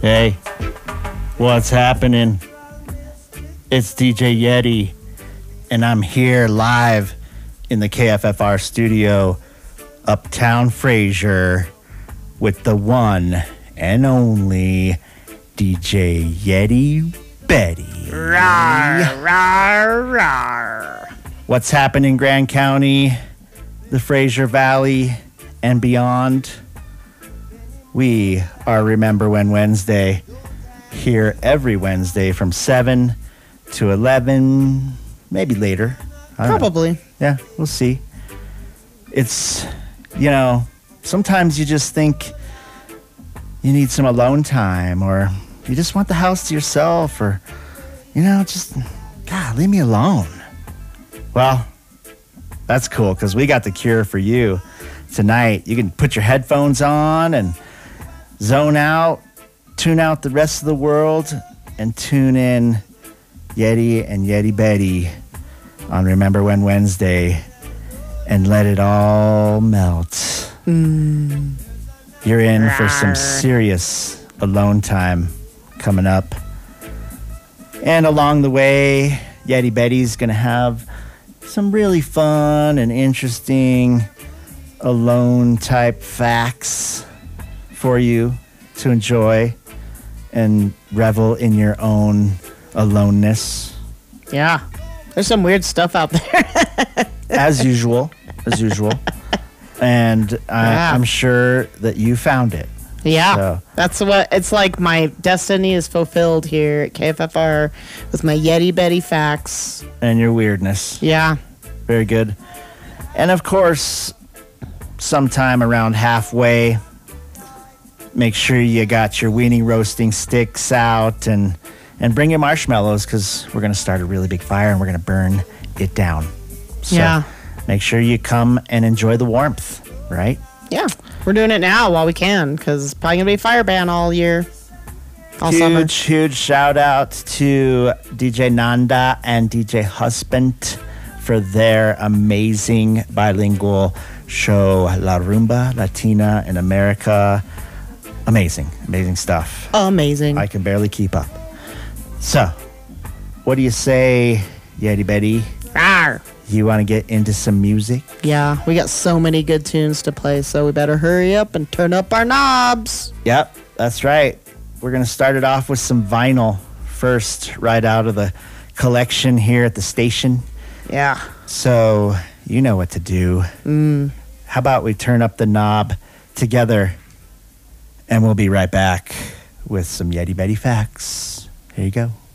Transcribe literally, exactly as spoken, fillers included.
Hey, what's happening? It's D J Yeti, and I'm here live in the K F F R studio, Uptown Fraser, with the one and only D J Yeti Betty. Rawr, rawr, rawr. What's happening, Grand County, the Fraser Valley, and beyond? We are Remember When Wednesday, here every Wednesday from seven to eleven, maybe later. I don't know. Probably. Yeah, we'll see. It's, you know, sometimes you just think you need some alone time, or you just want the house to yourself, or, you know, just, God, leave me alone. Well, that's cool, because we got the cure for you tonight. You can put your headphones on and zone out, tune out the rest of the world, and tune in Yeti and Yeti Betty on Remember When Wednesday, and let it all melt. Mm. You're in for some serious alone time coming up. And along the way, Yeti Betty's going to have some really fun and interesting alone type facts for you to enjoy and revel in your own aloneness. Yeah. There's some weird stuff out there. As usual. As usual. And I, Yeah. I'm sure that you found it. Yeah. So. That's what it's like. My destiny is fulfilled here at K F F R with my Yeti Betty facts. And your weirdness. Yeah. Very good. And of course, sometime around halfway, make sure you got your weenie roasting sticks out, and and bring your marshmallows, because we're going to start a really big fire and we're going to burn it down. So Yeah. make sure you come and enjoy the warmth, right? Yeah. We're doing it now while we can, because it's probably going to be fire ban all year. All huge, summer. huge shout out to D J Nanda and D J Husband for their amazing bilingual show, La Rumba Latina in America. Amazing, amazing stuff. Amazing. I can barely keep up. So, what do you say, Yeti Betty? Rawr. You want to get into some music? Yeah. We got so many good tunes to play, so we better hurry up and turn up our knobs. Yep, that's right. We're going to start it off with some vinyl first, right out of the collection here at the station. Yeah. So, you know what to do. Mm. How about we turn up the knob together, and we'll be right back with some Yeti Betty facts. Here you go.